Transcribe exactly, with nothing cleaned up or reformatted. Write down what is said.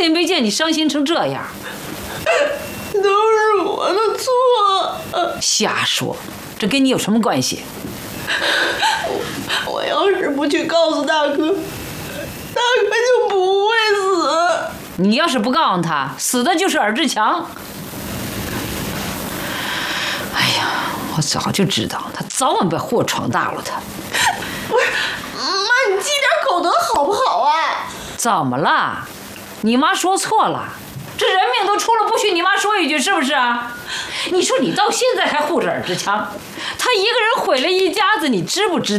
也没见你伤心成这样。 都是我的错。 瞎说，这跟你有什么关系？ 我要是不去告诉大哥，大哥就不会死。 你要是不告诉他，死的就是尔志强。哎呀，我早就知道，他早晚把祸闯大了他。 不是，妈，你积点口德好不好啊？ 怎么了？你妈说错了，这人命都出了，不许你妈说一句，是不是啊？你说你到现在还护着尔志强，他一个人毁了一家子，你知不知道？